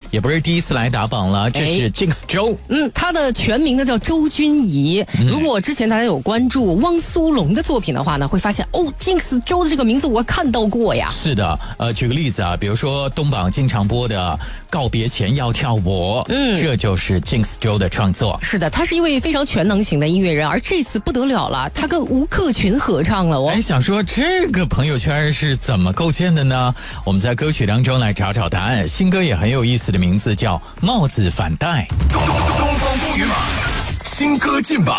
也不是第一次来打榜了，这是 Jinx 周。 他的全名呢叫周君怡。如果之前大家有关注汪苏泷的作品的话呢，会发现Jinx 周的这个名字我看到过呀。 是的，举个例子啊，比如说东榜经常播的告别前要跳舞，这就是 Jinx 周的创作。 是的，他是一位非常全能型的音乐人，而这次不得了了，他跟吴克群合唱了哦。 想说这个朋友圈是怎么构建的呢？我们在歌曲当中来找找答案。新歌也很有意思的名字叫《帽子反戴》。 东方风云榜新歌进榜。